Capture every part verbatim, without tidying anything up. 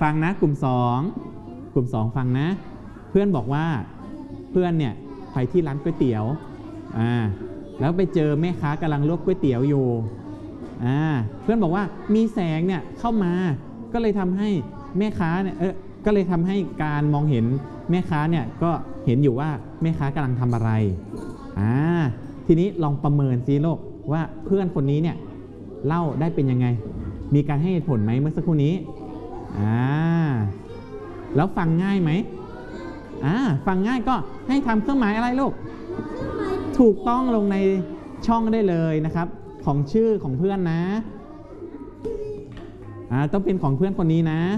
ฟังนะกลุ่มสองกลุ่มสองฟังนะเพื่อนบอกว่าเพื่อนเนี่ยไปที่ร้านก๋วยเตี๋ยวอ่าแล้วไปเจอแม่ค้ากำลังลวกก๋วยเตี๋ยวอยู่อ่าเพื่อนบอกว่ามีแสงเนี่ยเข้ามาก็เลยทำให้แม่ค้าเนี่ยเออก็เลยทำให้การมองเห็นแม่ค้าเนี่ยก็เห็นอยู่ว่าแม่ค้ากำลังทำอะไรอ่าทีนี้ลองประเมินซิโลกว่าเพื่อนคนนี้เนี่ยเล่าได้เป็นยังไงมีการให้เหตุผลไหมเมื่อสักครู่นี้อ่าแล้วฟังง่ายไหมอ่าฟังง่ายก็ให้ทำเครื่องหมายอะไรลูกถูกต้องลงในช่องได้เลยนะครับของชื่อของเพื่อนนะอ่าต้องเป็นของเพื่อนคนนี้นะ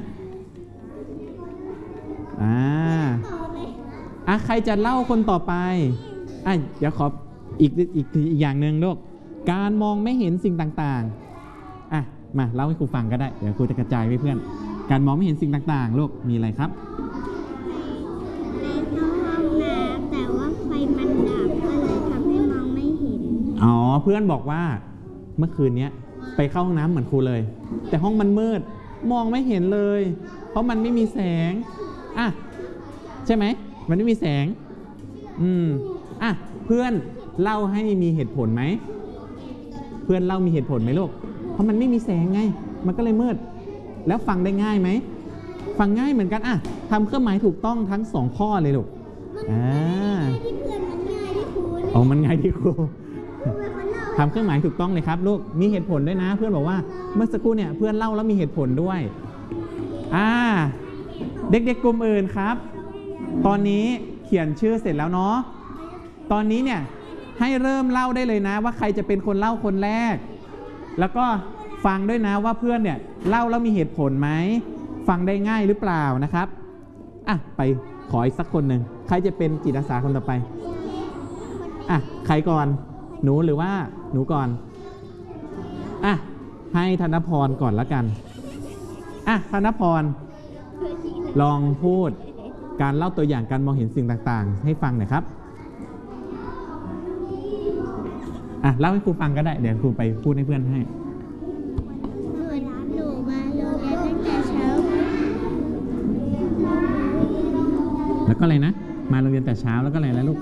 อ่าอ่ะใครจะเล่าคนต่อไปอ่ะเดี๋ยวขออีกอีกอีกอย่างหนึ่งลูกการมองไม่เห็นสิ่งต่างๆอ่ะมาเล่าให้ครูฟังก็ได้เดี๋ยวครูจะกระจายให้เพื่อนการมองไม่เห็นสิ่งต่างๆลูกมีอะไรครับแต่ว่าไฟมันดับก็เลยทำให้มองไม่เห็นอ๋อเพื่อนบอกว่าเมื่อคืนนี้ไปเข้าห้องน้ำเหมือนครูเลยแต่ห้องมันมืดมองไม่เห็นเลยเพราะมันไม่มีแสงอ่ะใช่ไหมมันไม่มีแสงอืมอ่ะเพื่อนเล่าให้มีเหตุผลไหมเพื่อนเล่ามีเหตุผลไหมลูกเพราะมันไม่มีแสงไงมันก็เลยมืดแล้วฟังได้ง่ายไหมฟังง่ายเหมือนกันอ่ะทำเครื่องหมายถูกต้องทั้งสองข้อเลยลูกอ่าที่เพื่อนมันง่ายที่ครูอ๋อมันง่ายที่ครูทำเครื่องหมายถูกต้องเลยครับลูกมีเหตุผลด้วยนะเพื่อนบอกว่าเมื่อสักครู่เนี่ยเพื่อนเล่าแล้วมีเหตุผลด้วยอ่าเด็กๆกลุ่มอื่นครับตอนนี้เขียนชื่อเสร็จแล้วเนาะตอนนี้เนี่ยให้เริ่มเล่าได้เลยนะว่าใครจะเป็นคนเล่าคนแรกแล้วก็ฟังด้วยนะว่าเพื่อนเนี่ยเล่าแล้วมีเหตุผลไหมฟังได้ง่ายหรือเปล่านะครับอ่ะไปขออีกสักคนหนึ่งใครจะเป็นจิตอาสาคนต่อไปอ่ะใครก่อนหนูหรือว่าหนูก่อนอ่ะให้ธนพรก่อนแล้วกันอ่ะธนพรลองพูดการเล่าตัวอย่างการมองเห็นสิ่งต่างๆให้ฟังหน่อยครับอ่ะเล่าให้ครูฟังก็ได้เดี๋ยวครูไปพูดให้เพื่อนให้หนูมาโรงเรียนตั้งแต่เช้าแล้วก็อะไรนะมาโรงเรียนแต่เช้าแล้วก็อะไรแล้วลูก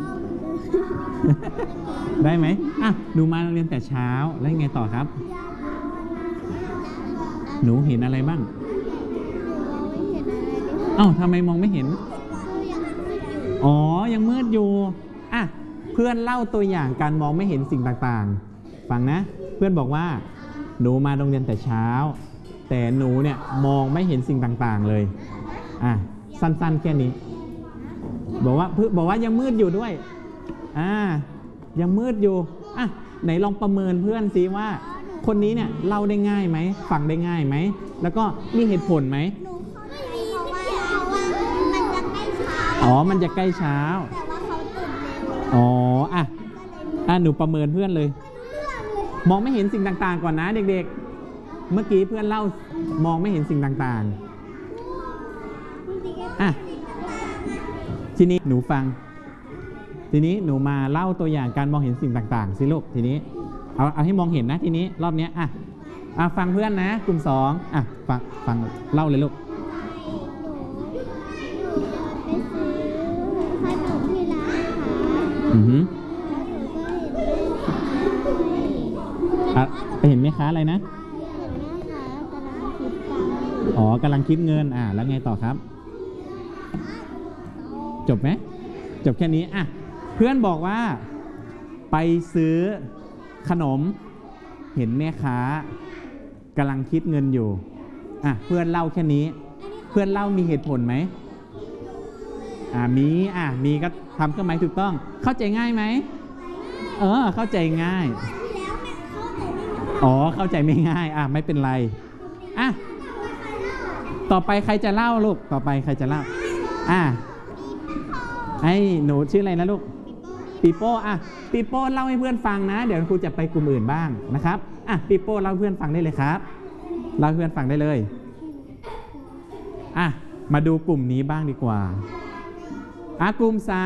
ได้ไหมอ่ะหนูมาโรงเรียนแต่เช้าแล้วยังไงต่อครับหนูเห็นอะไรบ้างเอ้าทำไมมองไม่เห็นอ๋อยังมืดอยู่อ่ะเพื่อนเล่าตัวอย่างการมองไม่เห็นสิ่งต่างๆฟังนะเพื่อนบอกว่าหนูมาโรงเรียนแต่เช้าแต่หนูเนี่ยมองไม่เห็นสิ่งต่างๆเลยอ่ะสั้นๆแค่นี้บอกว่าบอกว่ายังมืดอยู่ด้วยอ่ายังมืดอยู่อ่ะไหนลองประเมินเพื่อนซิว่าคนนี้เนี่ยเล่าได้ง่ายไหมฟังได้ง่ายไหมแล้วก็มีเหตุผลไหมอ๋อมันจะใกล้เช้าอ๋ออ่ะอ่ะหนูประเมินเพื่อนเลยมองไม่เห็นสิ่งต่างๆก่อนนะเด็กๆเมื่อกี้เพื่อนเล่ามองไม่เห็นสิ่งต่างๆอ่ะทีนี้หนูฟังทีนี้หนูมาเล่าตัวอย่างการมองเห็นสิ่งต่างๆสิลูกทีนี้เอาเอาให้มองเห็นนะทีนี้รอบนี้อ่ะอ่ะฟังเพื่อนนะกลุ่มสองอ่ะฟังฟังเล่าเลยลูกอือฮึอ่ะไปเห็นแม่ค้าอะไรนะอ๋อกำลังคิดเงินอ่ะแล้วไงต่อครับจบไหมจบแค่นี้อ่ะเพื่อนบอกว่าไปซื้อขนมเห็นแม่ค้ากำลังคิดเงินอยู่อ่ะเพื่อนเล่าแค่นี้เพื่อนเล่ามีเหตุผลไหมอ่ามีอ่ะมีก็ทำเครื่องหมายถูกต้องเข้าใจง่ายไหมเออเข้าใจง่ายอ๋อเข้าใจไม่ง่ายอ่ะไม่เป็นไรอ่ะต่อไปใครจะเล่าลูกต่อไปใครจะเล่าอ่ะไอ้หนูชื่ออะไรนะลูกปีโป้อ่ะปีโป้เล่าให้เพื่อนฟังนะเดี๋ยวครูจะไปกลุ่มอื่นบ้างนะครับอ่ะปีโป้เล่าให้เพื่อนฟังได้เลยครับเล่าให้เพื่อนฟังได้เลยอ่ะมาดูกลุ่มนี้บ้างดีกว่าอ่ะกลุ่มสาม